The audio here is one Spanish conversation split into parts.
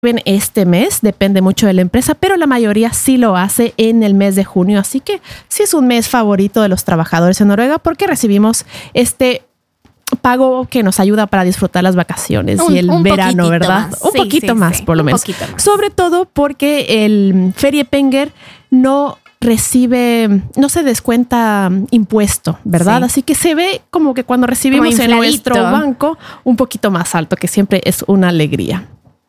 este mes, depende mucho de la empresa, pero la mayoría sí lo hace en el mes de junio, así que sí es un mes favorito de los trabajadores en Noruega porque recibimos este pago que nos ayuda para disfrutar las vacaciones y el verano, ¿verdad? Más. Un poquito más, por lo menos. Más. Sobre todo porque el feriepenger no se descuenta impuesto, ¿verdad? Sí. Así que se ve como que cuando recibimos en nuestro banco un poquito más alto, que siempre es una alegría.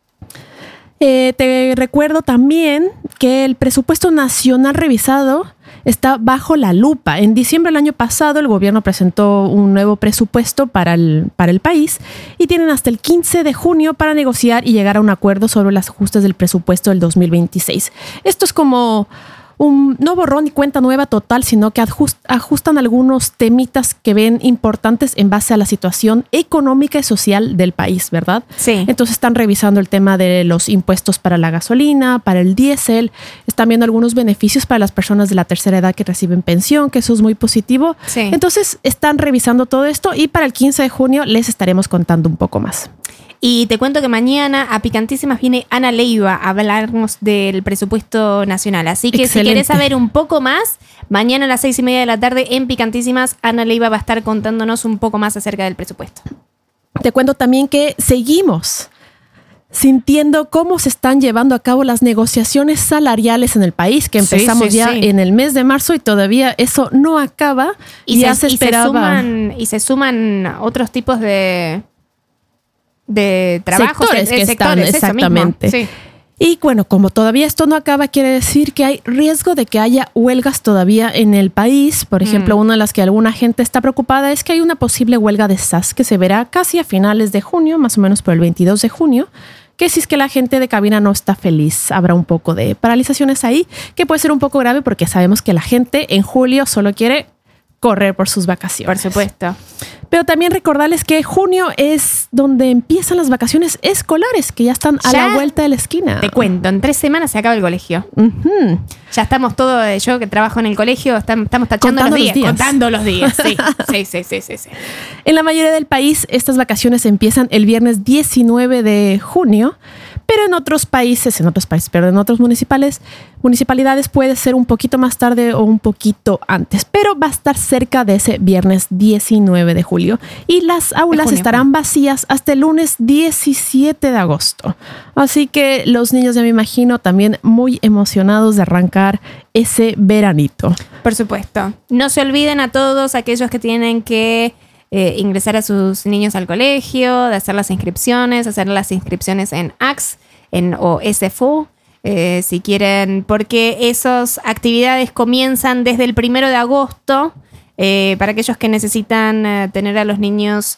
Te recuerdo también que el presupuesto nacional revisado está bajo la lupa. En diciembre del año pasado, el gobierno presentó un nuevo presupuesto para el país y tienen hasta el 15 de junio para negociar y llegar a un acuerdo sobre los ajustes del presupuesto del 2026. Esto es como no borrón y cuenta nueva total, sino que ajustan algunos temitas que ven importantes en base a la situación económica y social del país, ¿verdad? Sí. Entonces están revisando el tema de los impuestos para la gasolina, para el diésel, están viendo algunos beneficios para las personas de la tercera edad que reciben pensión, que eso es muy positivo. Sí. Entonces están revisando todo esto y para el 15 de junio les estaremos contando un poco más. Y te cuento que mañana a Picantísimas viene Ana Leiva a hablarnos del presupuesto nacional. Así que Excelente. Si querés saber un poco más, mañana a las 6:30 de la tarde en Picantísimas, Ana Leiva va a estar contándonos un poco más acerca del presupuesto. Te cuento también que seguimos sintiendo cómo se están llevando a cabo las negociaciones salariales en el país, que empezamos en el mes de marzo y todavía eso no acaba. Y ya se esperaba. Y se suman otros tipos de trabajos, sectores que están, exactamente. Sí. Y bueno, como todavía esto no acaba, quiere decir que hay riesgo de que haya huelgas todavía en el país. Por ejemplo, una de las que alguna gente está preocupada es que hay una posible huelga de SAS que se verá casi a finales de junio, más o menos por el 22 de junio, que si es que la gente de cabina no está feliz, habrá un poco de paralizaciones ahí, que puede ser un poco grave porque sabemos que la gente en julio solo quiere correr por sus vacaciones. Por supuesto. Pero también recordarles que junio es donde empiezan las vacaciones escolares, que ya están a la vuelta de la esquina. Te cuento, en 3 semanas se acaba el colegio. Uh-huh. Ya estamos todos, yo que trabajo en el colegio, estamos tachando los días. Contando los días, sí. Sí. En la mayoría del país, estas vacaciones empiezan el viernes 19 de junio, pero en otros municipalidades puede ser un poquito más tarde o un poquito antes, pero va a estar cerca de ese viernes 19 de julio y las aulas estarán vacías hasta el lunes 17 de agosto. Así que los niños, ya me imagino, también muy emocionados de arrancar ese veranito. Por supuesto. No se olviden a todos aquellos que tienen que ingresar a sus niños al colegio, de hacer las inscripciones en AX o SFU, si quieren, porque esas actividades comienzan desde el 1 de agosto para aquellos que necesitan tener a los niños.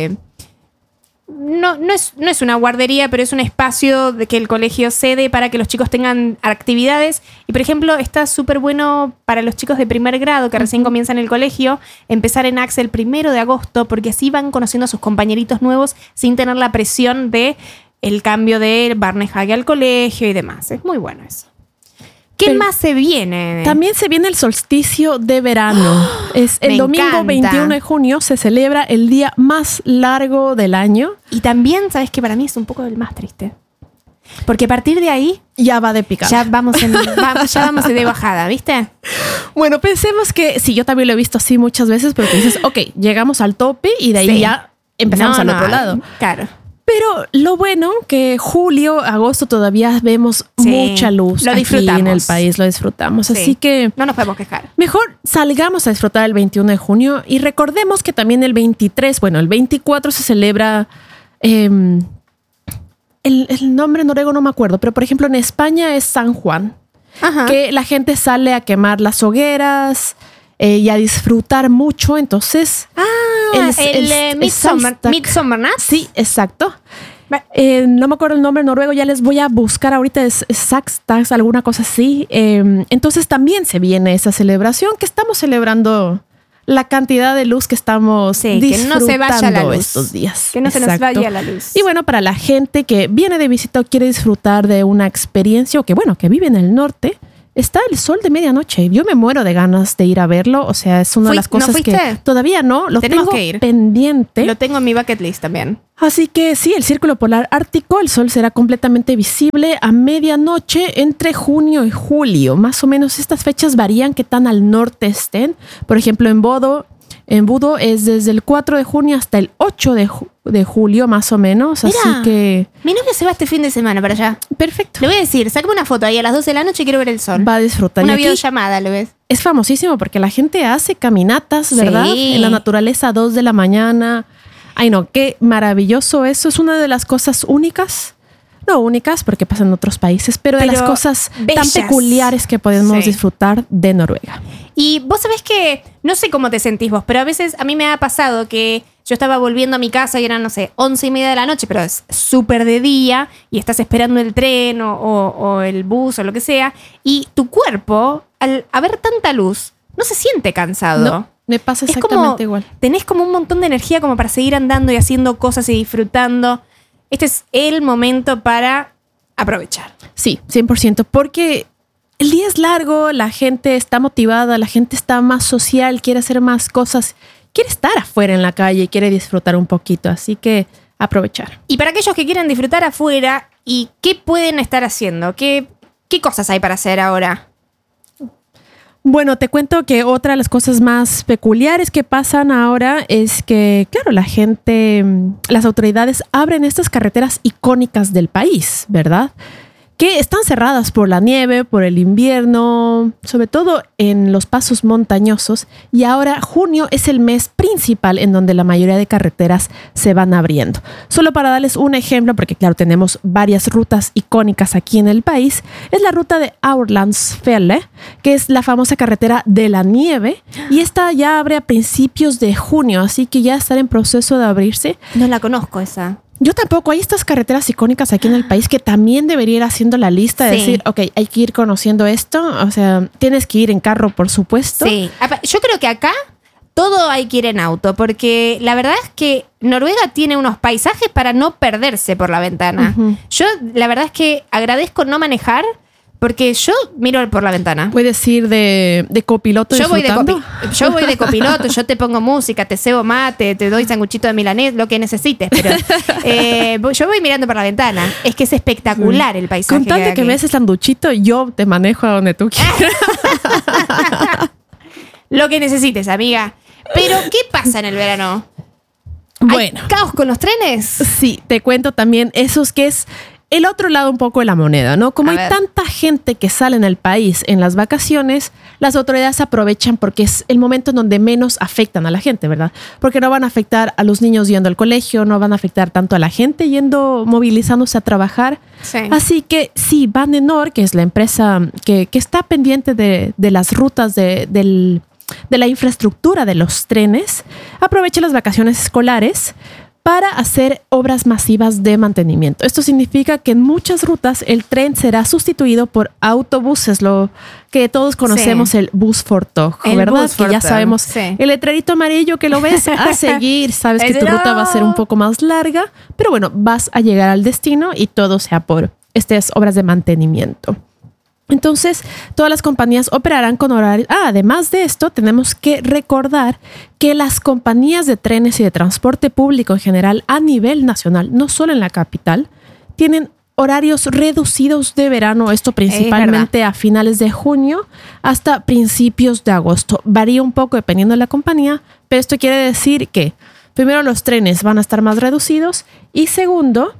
No es una guardería, pero es un espacio de que el colegio cede para que los chicos tengan actividades. Y, por ejemplo, está súper bueno para los chicos de primer grado que recién comienzan el colegio empezar en AXE el 1 de agosto, porque así van conociendo a sus compañeritos nuevos sin tener la presión de el cambio de Barnehage al colegio y demás. Es muy bueno eso. ¿Qué más se viene? También se viene el solsticio de verano. Es el domingo 21 de junio, se celebra el día más largo del año. Y también, ¿sabes qué? Para mí es un poco el más triste. Porque a partir de ahí ya va de picada. Ya vamos de bajada, ¿viste? Bueno, pensemos que, sí, yo también lo he visto así muchas veces, pero que dices, ok, llegamos al tope y de ahí ya empezamos al otro lado. Claro. Pero lo bueno que julio, agosto todavía vemos mucha luz aquí en el país, lo disfrutamos. Sí. Así que no nos podemos quejar. Mejor salgamos a disfrutar el 21 de junio y recordemos que también el 24 se celebra el nombre noruego no me acuerdo, pero por ejemplo en España es San Juan. Ajá. Que la gente sale a quemar las hogueras y a disfrutar mucho, entonces... el Midsommar Night. Sí, exacto. No me acuerdo el nombre noruego, ya les voy a buscar ahorita, es Saxtags, alguna cosa así. Entonces también se viene esa celebración que estamos celebrando la cantidad de luz que estamos disfrutando que no se vaya la luz estos días. Que no se nos vaya la luz. Y bueno, para la gente que viene de visita o quiere disfrutar de una experiencia o que vive en el norte, está el sol de medianoche. Yo me muero de ganas de ir a verlo. O sea, es una de las cosas ¿No que todavía no. Lo Tenemos tengo que ir. pendiente. Lo tengo en mi bucket list también. Así que sí, el Círculo Polar Ártico, el sol será completamente visible a medianoche entre junio y julio. Más o menos estas fechas varían qué tan al norte estén. Por ejemplo, en Budo es desde el 4 de junio hasta el 8 de julio, más o menos. Mira, así que... mi novio se va este fin de semana para allá. Perfecto. Le voy a decir, sácame una foto ahí a las 12 de la noche y quiero ver el sol. Va a disfrutar. Una Y aquí videollamada, ¿lo ves? es famosísimo porque la gente hace caminatas, ¿verdad? Sí. En la naturaleza a 2 de la mañana. Ay, no, qué maravilloso eso. Es una de las cosas únicas. No únicas porque pasa en otros países, pero de las cosas bellas. tan peculiares que podemos disfrutar de Noruega. Y vos sabés que, no sé cómo te sentís vos, pero a veces a mí me ha pasado que yo estaba volviendo a mi casa y eran, no sé, 11:30 de la noche, pero es súper de día y estás esperando el tren o el bus o lo que sea, y tu cuerpo, al haber tanta luz, no se siente cansado. No, me pasa Es exactamente como, igual. tenés como un montón de energía como para seguir andando y haciendo cosas y disfrutando. Este es el momento para aprovechar. Sí, 100%, porque el día es largo, la gente está motivada, la gente está más social, quiere hacer más cosas, quiere estar afuera en la calle, quiere disfrutar un poquito, así que aprovechar. Y para aquellos que quieran disfrutar afuera, ¿y qué pueden estar haciendo? ¿Qué cosas hay para hacer ahora? Bueno, te cuento que otra de las cosas más peculiares que pasan ahora es que, claro, la gente, las autoridades abren estas carreteras icónicas del país, ¿verdad? Que están cerradas por la nieve, por el invierno, sobre todo en los pasos montañosos. Y ahora junio es el mes principal en donde la mayoría de carreteras se van abriendo. Solo para darles un ejemplo, porque claro, tenemos varias rutas icónicas aquí en el país, es la ruta de Aurlandsfjelle, que es la famosa carretera de la nieve. Y esta ya abre a principios de junio, así que ya está en proceso de abrirse. No la conozco esa. Yo tampoco. Hay estas carreteras icónicas aquí en el país que también debería ir haciendo la lista de decir, ok, hay que ir conociendo esto. O sea, tienes que ir en carro, por supuesto. Sí. Yo creo que acá todo hay que ir en auto, porque la verdad es que Noruega tiene unos paisajes para no perderse por la ventana. Ujú. Yo la verdad es que agradezco no manejar, porque yo miro por la ventana. Puedes ir de copiloto Yo voy disfrutando. yo voy de copiloto, yo te pongo música, te cebo mate, te doy sanguchito de milanés, lo que necesites, pero yo voy mirando por la ventana. Es que es espectacular el paisaje. Con tal de hay que aquí. ves el sanduchito, yo te manejo a donde tú quieras. Lo que necesites, amiga. Pero, ¿qué pasa en el verano? Bueno, ¿Hay caos con los trenes? sí, te cuento también esos que es el otro lado un poco de la moneda, ¿no? Como A hay ver. tanta gente que sale en el país en las vacaciones, las autoridades aprovechan porque es el momento en donde menos afectan a la gente, ¿verdad? Porque no van a afectar a los niños yendo al colegio, no van a afectar tanto a la gente movilizándose a trabajar. Sí. Así que sí, Badenor, que es la empresa que está pendiente de las rutas de la infraestructura de los trenes, aprovecha las vacaciones escolares para hacer obras masivas de mantenimiento. Esto significa que en muchas rutas el tren será sustituido por autobuses, lo que todos conocemos, Sí. el Busfortog, El ¿verdad? Busfortog, Que ya sabemos, sí. el letrerito amarillo que lo ves a seguir, sabes que Ese tu no. ruta va a ser un poco más larga, pero bueno, vas a llegar al destino y todo sea por estas obras de mantenimiento. Entonces, todas las compañías operarán con horarios. Además de esto, tenemos que recordar que las compañías de trenes y de transporte público en general a nivel nacional, no solo en la capital, tienen horarios reducidos de verano, esto principalmente a finales de junio hasta principios de agosto. Varía un poco dependiendo de la compañía, pero esto quiere decir que primero los trenes van a estar más reducidos y segundo,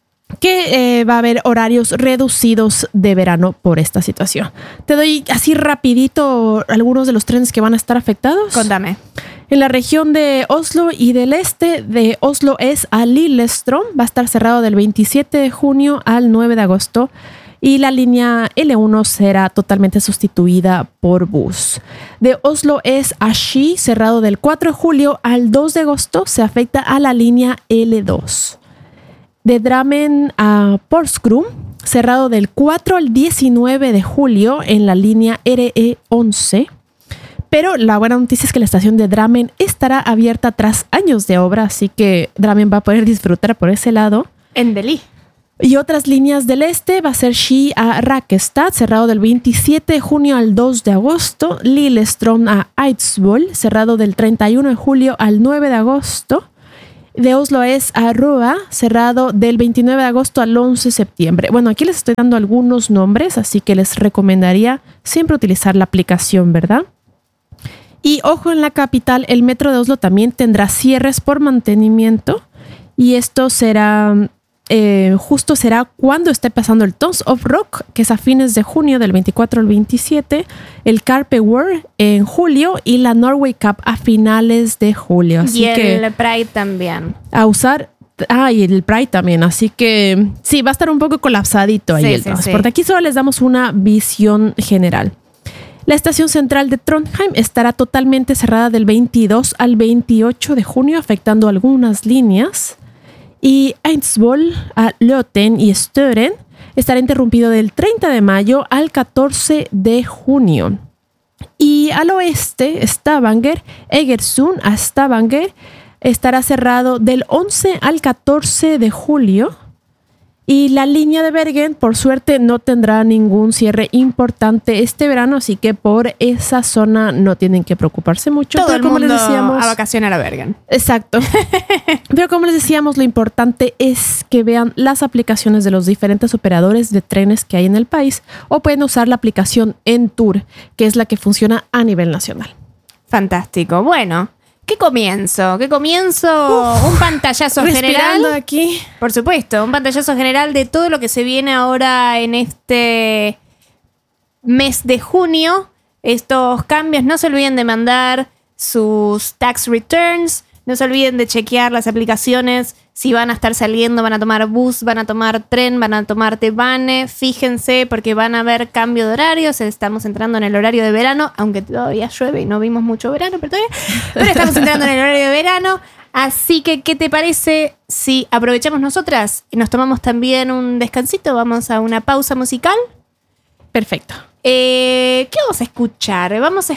que va a haber horarios reducidos de verano por esta situación. Te doy así rapidito algunos de los trenes que van a estar afectados. Contame. En la región de Oslo y del este de Oslo es a Lillestrøm. Va a estar cerrado del 27 de junio al 9 de agosto. Y la línea L1 será totalmente sustituida por bus. De Oslo es a Ski, cerrado del 4 de julio al 2 de agosto. Se afecta a la línea L2. De Drammen a Porsgrunn, cerrado del 4 al 19 de julio en la línea RE11. Pero la buena noticia es que la estación de Drammen estará abierta tras años de obra, así que Drammen va a poder disfrutar por ese lado. En Delhi. Y otras líneas del este va a ser Ski a Rakkestad, cerrado del 27 de junio al 2 de agosto. Lillestrøm a Eidsvoll, cerrado del 31 de julio al 9 de agosto. De Oslo es a Roa, cerrado del 29 de agosto al 11 de septiembre. Bueno, aquí les estoy dando algunos nombres, así que les recomendaría siempre utilizar la aplicación, ¿verdad? Y ojo, en la capital, el metro de Oslo también tendrá cierres por mantenimiento. Y esto será... justo será cuando esté pasando el Tons of Rock, que es a fines de junio del 24 al 27, el Carpe World en julio y la Norway Cup a finales de julio. Así y que el Pride también. a usar... y el Pride también, así que sí, va a estar un poco colapsadito ahí el transporte. Aquí solo les damos una visión general. La estación central de Trondheim estará totalmente cerrada del 22 al 28 de junio, afectando algunas líneas. Y Eidsvoll a Løten y Støren estará interrumpido del 30 de mayo al 14 de junio. Y al oeste, Stavanger, Egersund a Stavanger estará cerrado del 11 al 14 de julio. Y la línea de Bergen, por suerte, no tendrá ningún cierre importante este verano, así que por esa zona no tienen que preocuparse mucho. Todo pero el como mundo les decíamos, a vacacionar a Bergen. Exacto. Pero como les decíamos, lo importante es que vean las aplicaciones de los diferentes operadores de trenes que hay en el país, o pueden usar la aplicación Entur, que es la que funciona a nivel nacional. Fantástico. Bueno, ¿qué comienzo? Un pantallazo general. Aquí. Por supuesto, un pantallazo general de todo lo que se viene ahora en este mes de junio. Estos cambios, no se olviden de mandar sus tax returns, no se olviden de chequear las aplicaciones, si van a estar saliendo, van a tomar bus, van a tomar tren, van a tomar T-Bane, fíjense porque van a haber cambio de horarios, estamos entrando en el horario de verano, aunque todavía llueve y no vimos mucho verano, pero estamos entrando en el horario de verano, así que ¿qué te parece si aprovechamos nosotras y nos tomamos también un descansito? Vamos a una pausa musical. Perfecto. ¿Qué vamos a escuchar?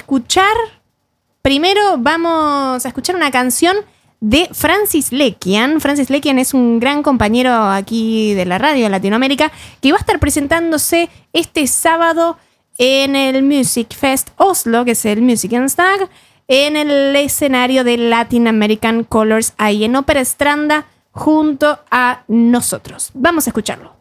Primero vamos a escuchar una canción de Francis Lekian. Francis Lekian es un gran compañero aquí de la radio en Latinoamérica que va a estar presentándose este sábado en el Music Fest Oslo, que es el Music Stag, en el escenario de Latin American Colors ahí en Ópera Stranda junto a nosotros. Vamos a escucharlo.